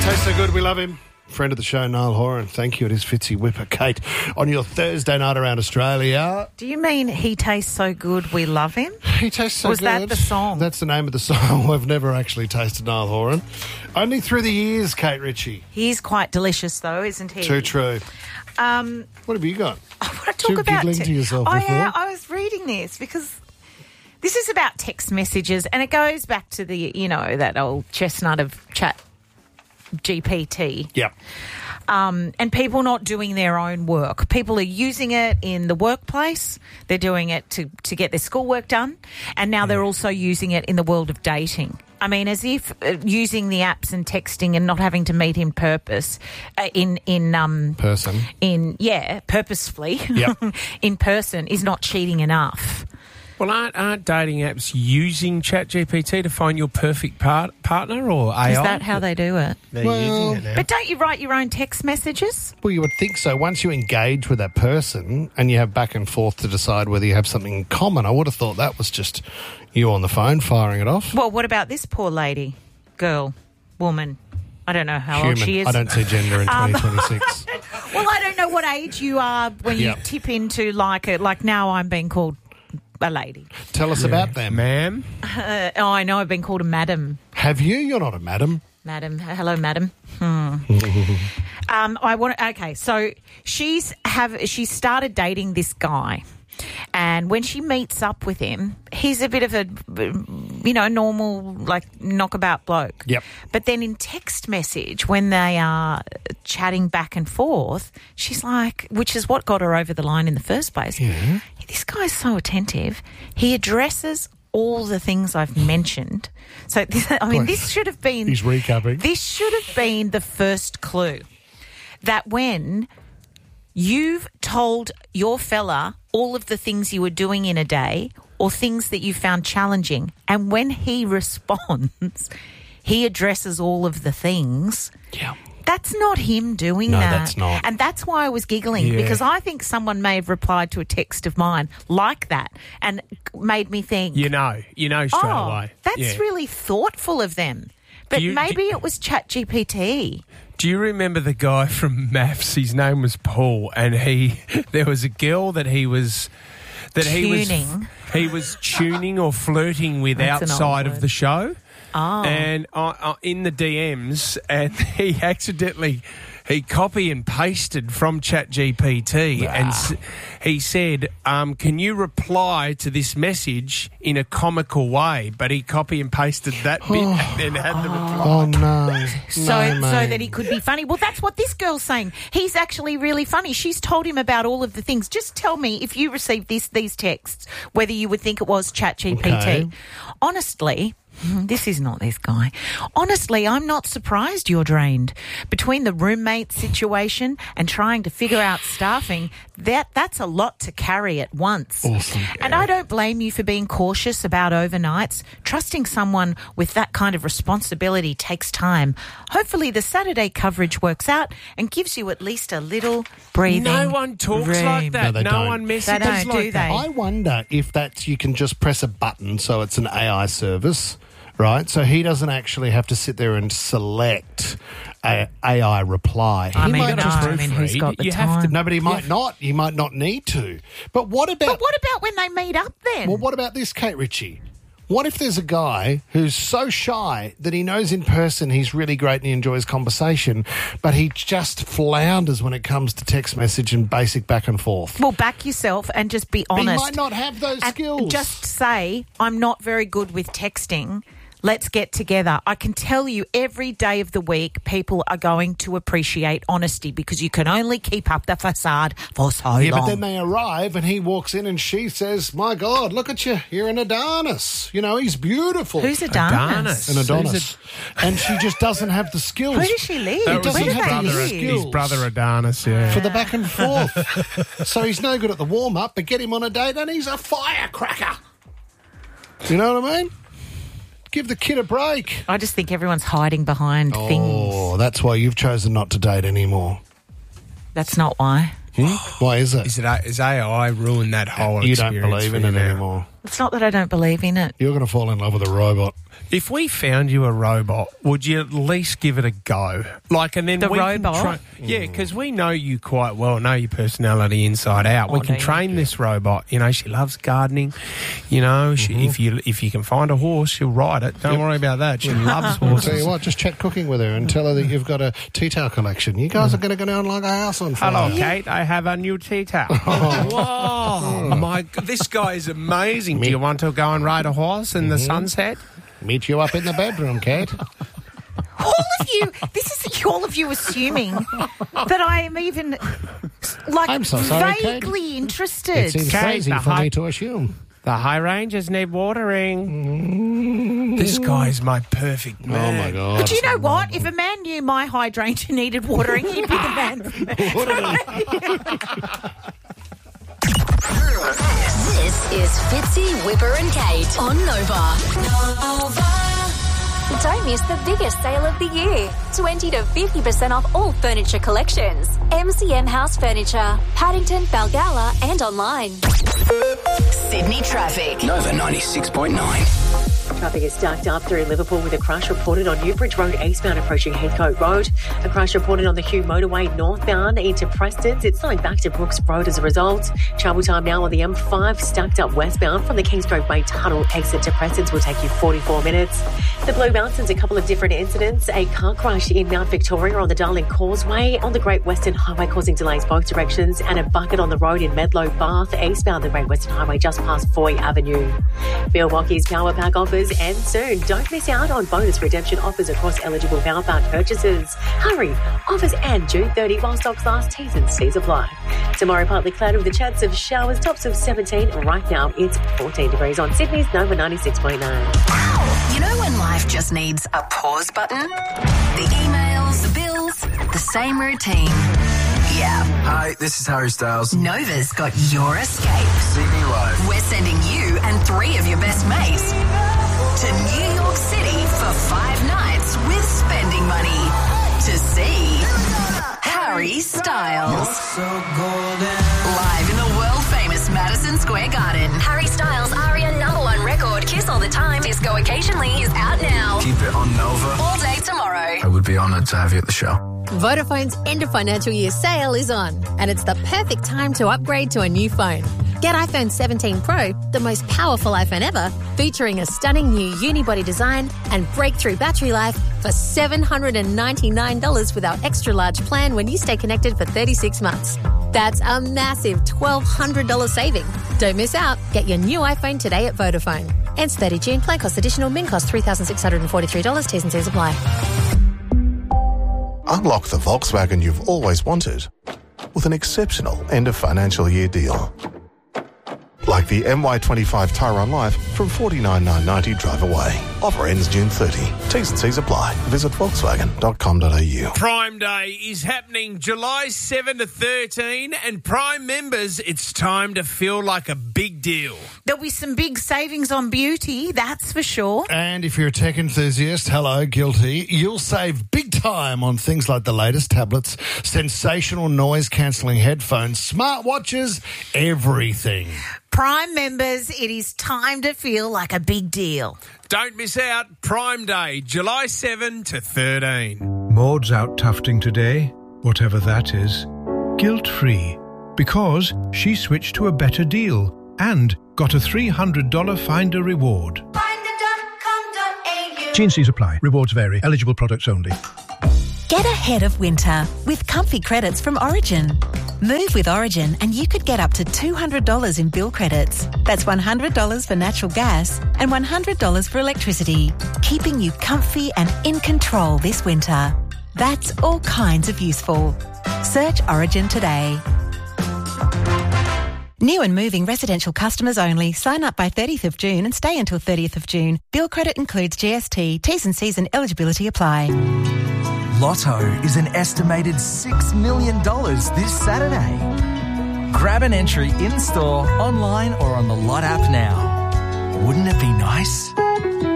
Tastes so good, we love him. Friend of the show, Niall Horan. Thank you. It is Fitzy Whipper. Kate, on your Thursday night around Australia. Do you mean he tastes so good, we love him? He tastes so Was good. Was that the song? That's the name of the song. I've never actually tasted Niall Horan. Only through the years, Kate Ritchie. He is quite delicious, though, isn't he? Too true. What have you got? I want to talk about... giggling to yourself Oh, before? yeah, I was reading this because... This is about text messages, and it goes back to the, that old chestnut of chat GPT. Yep. And people not doing their own work. People are using it in the workplace. They're doing it to get their schoolwork done. And now they're also using it in the world of dating. I mean, as if using the apps and texting and not having to meet in purpose, purposefully, Yep. in person is not cheating enough. Well, aren't dating apps using ChatGPT to find your perfect partner or AI? Is that how they do it? They're using it now. But don't you write your own text messages? Well, you would think so. Once you engage with that person and you have back and forth to decide whether you have something in common, I would have thought that was just you on the phone firing it off. Well, what about this poor lady, girl, woman? I don't know how old Human. she is. I don't see gender in 2026. Well, I don't know what age you are when you tip into like now I'm being called a lady. Tell us about them. Ma'am? I know I've been called a madam. Have you? You're not a madam. Madam. Hello, madam. So she's started dating this guy. And when she meets up with him, he's a bit of a, normal, knockabout bloke. Yep. But then in text message, when they are chatting back and forth, she's like, which is what got her over the line in the first place. Yeah. This guy's so attentive. He addresses all the things I've mentioned. So, this should have been... He's recapping. This should have been the first clue that when you've told your fella all of the things you were doing in a day or things that you found challenging, and when he responds, he addresses all of the things. Yeah. That's not him doing No, that. that's not. And that's why I was giggling, because I think someone may have replied to a text of mine like that and made me think... You know straight away. That's really thoughtful of them. But maybe it was ChatGPT. Do you remember the guy from Maths? His name was Paul, and there was a girl that he was tuning or flirting with That's outside of the show. Oh. And in the DMs, and he copy and pasted from ChatGPT, and he said, "Can you reply to this message in a comical way?" But he copy and pasted that bit and then had the reply. Oh, no. So that he could be funny. Well, that's what this girl's saying. He's actually really funny. She's told him about all of the things. Just tell me, if you received these texts, whether you would think it was ChatGPT. Okay. Honestly... This is not this guy. Honestly, I'm not surprised you're drained. Between the roommate situation and trying to figure out staffing, that's a lot to carry at once. Awesome. And I don't blame you for being cautious about overnights. Trusting someone with that kind of responsibility takes time. Hopefully the Saturday coverage works out and gives you at least a little breathing No one talks room. like that. No, they don't. One messages They don't, like do that. they? I wonder if you can just press a button so it's an AI service, right? So he doesn't actually have to sit there and select a AI reply. I He mean, might no, just I mean, who's got the You have to- time? No, but he might not. He might not need to. But what about... But what about when they meet up then? Well, what about this, Kate Ritchie? What if there's a guy who's so shy that he knows in person he's really great and he enjoys conversation, but he just flounders when it comes to text message and basic back and forth? Well, back yourself and just be honest. He might not have those And skills. just say, I'm not very good with texting. Let's get together. I can tell you every day of the week people are going to appreciate honesty because you can only keep up the facade for so long. Yeah, but then they arrive and he walks in and she says, my God, look at you. You're an Adonis. He's beautiful. Who's Adonis? An Adonis. And she just doesn't have the skills. Where does she live? That was doesn't Where his do have they the live? skills. his brother Adonis, yeah. For the back and forth. So he's no good at the warm-up, but get him on a date and he's a firecracker. You know what I mean? Give the kid a break. I just think everyone's hiding behind things. Oh, that's why you've chosen not to date anymore. That's not why. Why is it? Is AI ruined that whole You experience? don't believe in for it you now? anymore. It's not that I don't believe in it. You're going to fall in love with a robot. If we found you a robot, would you at least give it a go? And then The we robot? Yeah, because we know you quite well, know your personality inside out. We can train this robot. She loves gardening. If you can find a horse, she'll ride it. Don't worry about that. She loves horses. I'll tell you what, just chat cooking with her and tell her that you've got a tea towel collection. You guys are going to go down like a house on fire. Hello, Kate. I have a new tea towel. Whoa, my God, this guy is amazing. Do you want to go and ride a horse in the sunset? Meet you up in the bedroom, Kate. All of you, all of you assuming that I am even, I'm so sorry, vaguely Kate. interested. It seems Kate, crazy for me to assume. The high ranges need watering. This guy is my perfect man. Oh, my God. But you know what? If a man knew my hydrangea needed watering, he'd be the man for me. This is Fitzy, Whipper and Kate on Nova. Don't miss the biggest sale of the year. 20 to 50% off all furniture collections. MCM House Furniture, Paddington, Balgala and online. Sydney traffic. Nova 96.9. Traffic is stacked up through Liverpool with a crash reported on Newbridge Road eastbound approaching Heathcote Road. A crash reported on the Hugh Motorway northbound into Prestons. It's slowing back to Brooks Road as a result. Travel time now on the M5 stacked up westbound from the Kingsgrove Way Tunnel exit to Prestons will take you 44 minutes. The Blue Mountains, a couple of different incidents. A car crash in Mount Victoria on the Darling Causeway on the Great Western Highway causing delays both directions, and a bucket on the road in Medlow Bath eastbound the Great Western Highway just past Foy Avenue. Milwaukee's Power Pack offers end soon. Don't miss out on bonus redemption offers across eligible Power Pack purchases. Hurry! Offers end June 30 while stocks last. T's and C's apply. Tomorrow partly cloudy with a chance of showers, tops of 17. Right now it's 14 degrees on Sydney's Nova 96.9. You know when life just needs a pause button? The emails, the bills, the same routine. Yeah. Hi, this is Harry Styles. Nova's got your escape. See me live. We're sending you and 3 of your best mates to New York City for 5 nights with spending money to see Harry Styles. Live in the world-famous Madison Square Garden. Harry Styles' ARIA #1 record, Kiss All the Time, Disco Occasionally, is out now. Keep it on Nova. All day tomorrow. I would be honoured to have you at the show. Vodafone's end of financial year sale is on, and it's the perfect time to upgrade to a new phone. Get iPhone 17 Pro, the most powerful iPhone ever, featuring a stunning new unibody design and breakthrough battery life for $799 with our extra-large plan when you stay connected for 36 months. That's a massive $1,200 saving. Don't miss out. Get your new iPhone today at Vodafone. Ends 30 June. Plan cost additional. Min cost $3,643. T's and C's apply. Unlock the Volkswagen you've always wanted with an exceptional end of financial year deal. Like the MY25 Tyrone Life from $49,990 drive away. Offer ends June 30. T's and C's apply. Visit Volkswagen.com.au. Prime Day is happening July 7 to 13, and Prime members, it's time to feel like a big deal. There'll be some big savings on beauty, that's for sure. And if you're a tech enthusiast, hello, guilty, you'll save big time on things like the latest tablets, sensational noise-cancelling headphones, smartwatches, everything. Prime members, it is time to feel like a big deal. Don't miss out. Prime Day, July 7 to 13. Maud's out tufting today, whatever that is, guilt-free, because she switched to a better deal and got a $300 Finder reward. Finder.com.au. T&Cs apply. Rewards vary. Eligible products only. Get ahead of winter with comfy credits from Origin. Move with Origin and you could get up to $200 in bill credits. That's $100 for natural gas and $100 for electricity, keeping you comfy and in control this winter. That's all kinds of useful. Search Origin today. New and moving residential customers only. Sign up by 30th of June and stay until 30th of June. Bill credit includes GST. T's and C's and eligibility apply. Lotto is an estimated $6 million this Saturday. Grab an entry in-store, online or on the Lot app now. Wouldn't it be nice?